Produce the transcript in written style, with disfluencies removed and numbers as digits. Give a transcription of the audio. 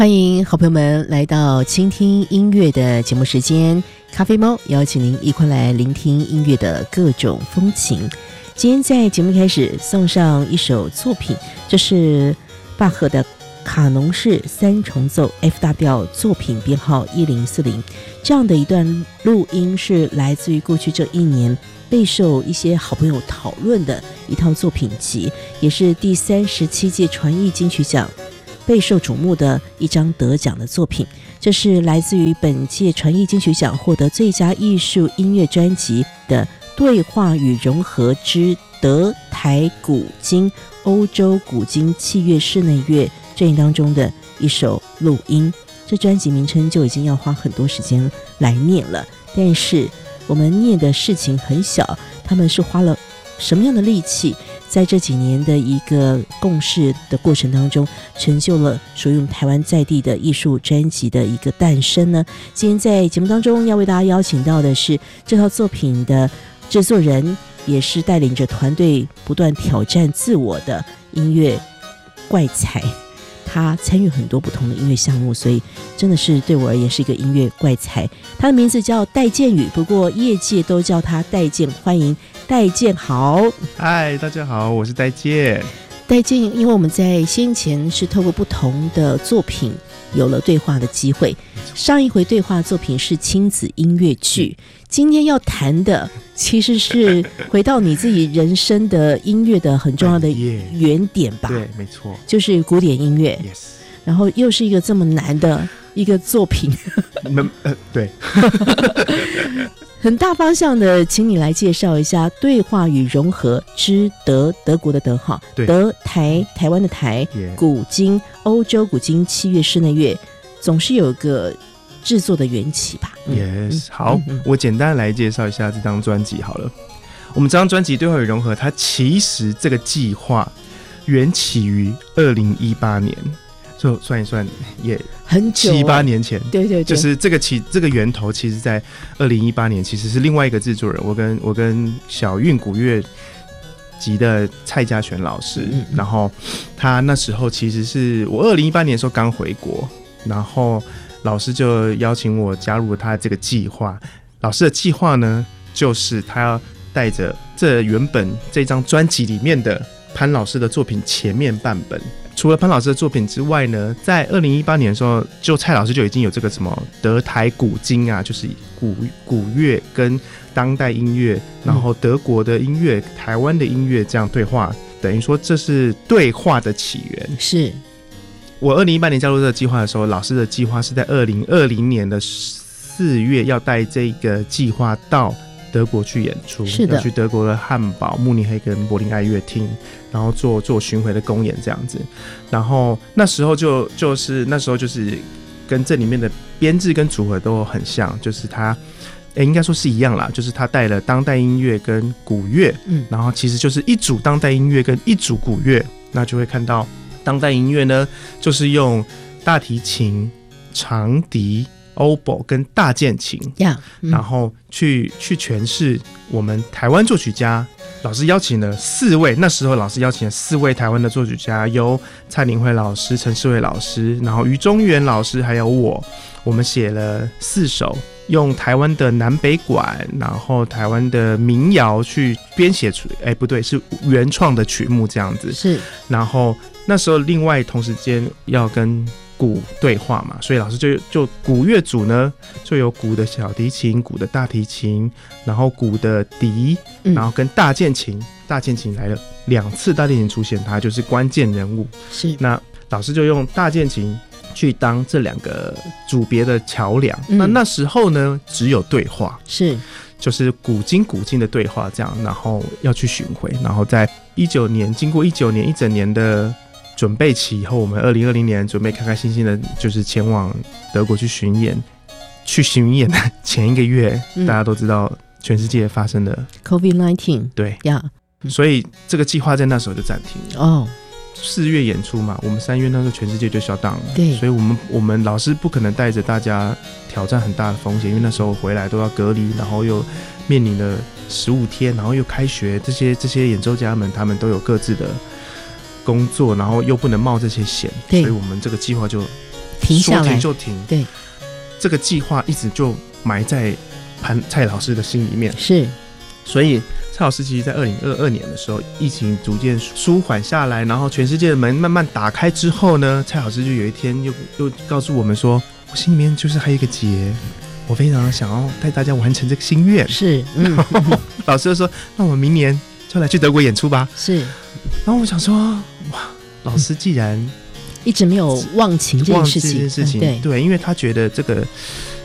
欢迎好朋友们来到倾听音乐的节目时间，咖啡猫邀请您一块来聆听音乐的各种风情。今天在节目开始送上一首作品，这是巴赫的卡农式三重奏 F 大调作品编号1040，这样的一段录音是来自于过去这一年备受一些好朋友讨论的一套作品集，也是第37届传艺金曲奖备受瞩目的一张得奖的作品。这是来自于本届传艺金曲奖获得最佳艺术音乐专辑的对话与融合之德台古今欧洲古今器乐室内乐专辑当中的一首录音。这专辑名称就已经要花很多时间来念了，但是我们念的事情很小，他们是花了什么样的力气，在这几年的一个共事的过程当中，成就了属于我们台湾在地的艺术专辑的一个诞生呢？今天在节目当中要为大家邀请到的是这套作品的制作人，也是带领着团队不断挑战自我的音乐怪才。他参与很多不同的音乐项目，所以真的是对我而言是一个音乐怪才。他的名字叫戴建宇，不过业界都叫他戴建。欢迎戴建好。 嗨，大家好，我是戴建。 戴建，因为我们在先前是透过不同的作品有了对话的机会，上一回对话作品是亲子音乐剧，今天要谈的其实是回到你自己人生的音乐的很重要的原点吧？ 对，没错， 就是古典音乐。 Yes。 然后又是一个这么难的一个作品， 对， 很大方向的，请你来介绍一下对话与融合之德国的德哈，德台湾的台，古今欧洲古今器乐室内乐，总是有个制作的缘起吧 ？Yes， 好，我简单来介绍一下这张专辑好了。我们这张专辑对话与融合，它其实这个计划缘起于2018年。就算一算也很久 7、8年前， 对对对， 就是这个源头，其实在2018年，其实是另外一个制作人，我跟小韵古乐集的蔡家全老师，然后他那时候其实是我2018年的时候刚回国，然后老师就邀请我加入他的这个计划。老师的计划呢，就是他要带着这原本这张专辑里面的潘老师的作品前面半本。除了潘老师的作品之外呢，在2018年的时候，就蔡老师就已经有这个什么德台古今啊，就是古乐跟当代音乐，然后德国的音乐、台湾的音乐这样对话，等于说这是对话的起源。 是我2018年加入这个计划的时候，老师的计划是在2020年的4月要带这个计划到德国去演出， 是的， 要去德国的汉堡、慕尼黑跟柏林爱乐厅，然后做巡回的公演这样子。然后那时候就是跟这里面的编制跟组合都很像，就是他应该说是一样啦，就是他带了当代音乐跟古乐，然后其实就是一组当代音乐跟一组古乐，那就会看到当代音乐呢，就是用大提琴、长笛、oboe 跟大键琴，然后去诠释我们台湾作曲家。老师邀请了4位，那时候老师邀请了4位台湾的作曲家，由蔡林慧老师、陈世伟老师，然后于中元老师，还有我们写了4首，用台湾的南北管，然后台湾的民谣去编写出，不对，是原创的曲目这样子。 是，然后那时候另外同时间要跟鼓对话嘛，所以老师就鼓乐组呢，就有鼓的小提琴、鼓的大提琴，然后鼓的笛，然后跟大键琴来了2次，大键琴出现，它就是关键人物。 是， 那老师就用大键琴去当这2个组别的桥梁。那时候呢，只有对话， 是， 就是古今的对话这样，然后要去巡回，然后在19年，经过19年一整年的准备期以后，我们2020年准备开开心心的，就是前往德国去巡演。去巡演的前1个月，大家都知道全世界发生了 COVID-19， 对呀，所以这个计划在那时候就暂停了。4月演出嘛，我们3月那时候全世界就shut down了， 对， 所以我们老师不可能带着大家挑战很大的风险，因为那时候回来都要隔离，然后又面临了15天，然后又开学，这些演奏家们他们都有各自的工作，然后又不能冒这些险，所以我们这个计划就停下来说停就停。 对， 这个计划一直就埋在蔡老师的心里面。 是， 所以蔡老师其实在2022年的时候，疫情逐渐舒缓下来，然后全世界的门慢慢打开之后呢，蔡老师就有一天又告诉我们说，我心里面就是还有一个结，我非常想要带大家完成这个心愿。 是， 老师就说，那我们明年就来去德国演出吧。 是， 然后我想说，哇，老师既然一直没有忘情这件事情， 对，因为他觉得这个